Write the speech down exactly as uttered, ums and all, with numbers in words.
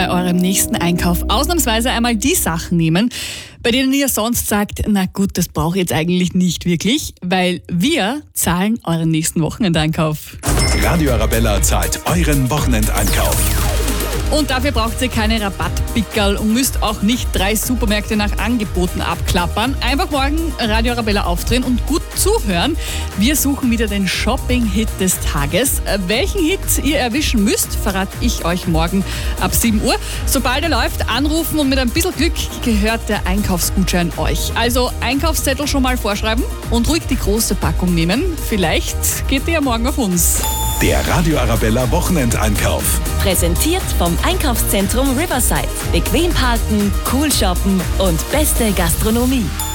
bei eurem nächsten Einkauf ausnahmsweise einmal die Sachen nehmen, bei denen ihr sonst sagt, na gut, das brauche ich jetzt eigentlich nicht wirklich, weil wir zahlen euren nächsten Wochenendeinkauf. Radio Arabella zahlt euren Wochenendeinkauf. Und dafür braucht ihr keine Rabattpickerl und müsst auch nicht drei Supermärkte nach Angeboten abklappern. Einfach morgen Radio Arabella aufdrehen und gut zuhören. Wir suchen wieder den Shopping-Hit des Tages. Welchen Hit ihr erwischen müsst, verrate ich euch morgen ab sieben Uhr. Sobald er läuft, anrufen und mit ein bisschen Glück gehört der Einkaufsgutschein euch. Also Einkaufszettel schon mal vorschreiben und ruhig die große Packung nehmen. Vielleicht geht ihr ja morgen auf uns. Der Radio Arabella Wochenendeinkauf. Präsentiert vom Einkaufszentrum Riverside. Bequem parken, cool shoppen und beste Gastronomie.